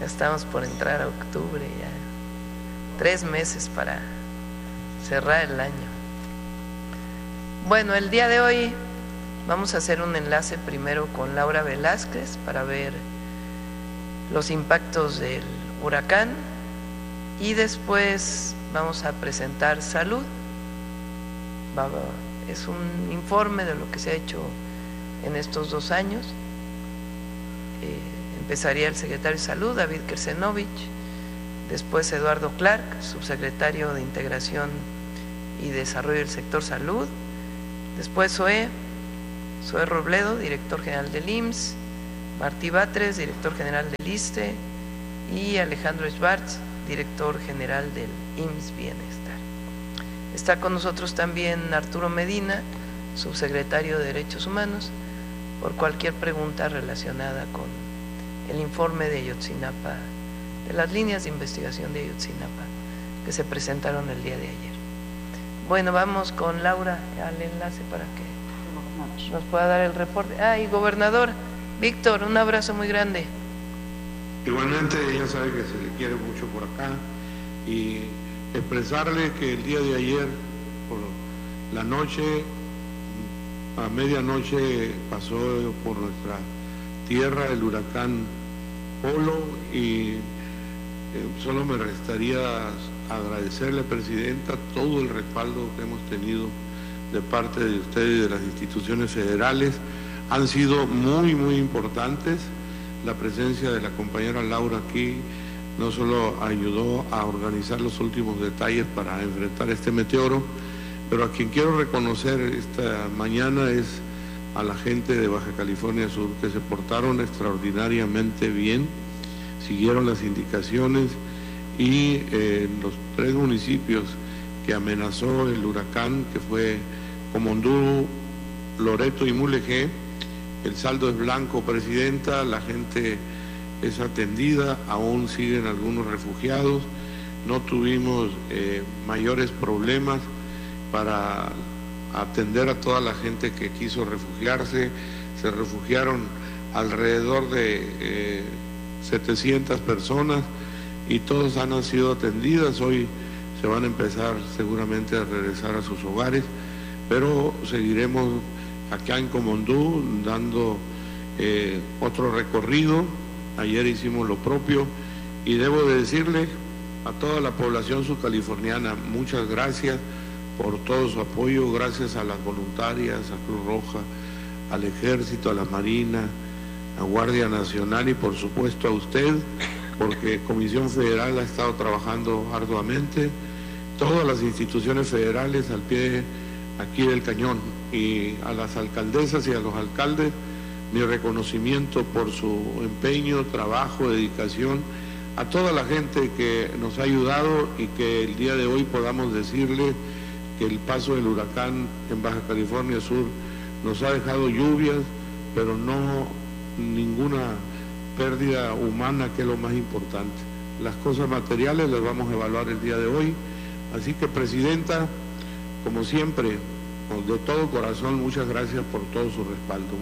estamos por entrar a octubre ya. 3 meses para cerrar el año. Bueno, el día de hoy vamos a hacer un enlace primero con Laura Velázquez para ver los impactos del huracán y después vamos a presentar salud. Es un informe de lo que se ha hecho en estos 2 años. Empezaría el secretario de Salud, David Kersenovich, después Eduardo Clark, subsecretario de Integración y Desarrollo del Sector Salud, después Zoé Robledo, director general del IMSS, Martí Batres, director general del ISSSTE, y Alejandro Schwartz, director general del IMSS Bienestar. Está con nosotros también Arturo Medina, subsecretario de Derechos Humanos, por cualquier pregunta relacionada con el informe de Ayotzinapa, de las líneas de investigación de Ayotzinapa que se presentaron el día de ayer. Bueno, vamos con Laura al enlace para que nos pueda dar el reporte. Y gobernador Víctor, un abrazo muy grande. Igualmente, ya sabe que se le quiere mucho por acá y expresarle que el día de ayer, por la noche, a medianoche, pasó por nuestra tierra el huracán Polo y solo me restaría agradecerle, Presidenta, todo el respaldo que hemos tenido de parte de usted y de las instituciones federales. Han sido muy importantes. La presencia de la compañera Laura aquí no solo ayudó a organizar los últimos detalles para enfrentar este meteoro, pero a quien quiero reconocer esta mañana es a la gente de Baja California Sur, que se portaron extraordinariamente bien, siguieron las indicaciones y los 3 municipios que amenazó el huracán, que fue Comondú, Loreto y Mulegé, el saldo es blanco, Presidenta, la gente es atendida, aún siguen algunos refugiados, no tuvimos mayores problemas para atender a toda la gente que quiso refugiarse. Se refugiaron alrededor de 700 personas y todas han sido atendidas. Hoy se van a empezar seguramente a regresar a sus hogares, pero seguiremos acá en Comondú dando otro recorrido. Ayer hicimos lo propio y debo de decirle a toda la población subcaliforniana, muchas gracias por todo su apoyo, gracias a las voluntarias, a Cruz Roja, al Ejército, a la Marina, a Guardia Nacional y por supuesto a usted, porque Comisión Federal ha estado trabajando arduamente, todas las instituciones federales al pie aquí del cañón, y a las alcaldesas y a los alcaldes mi reconocimiento por su empeño, trabajo, dedicación, a toda la gente que nos ha ayudado y que el día de hoy podamos decirle que el paso del huracán en Baja California Sur nos ha dejado lluvias, pero no ninguna pérdida humana, que es lo más importante. Las cosas materiales las vamos a evaluar el día de hoy. Así que, Presidenta, como siempre, de todo corazón, muchas gracias por todo su respaldo.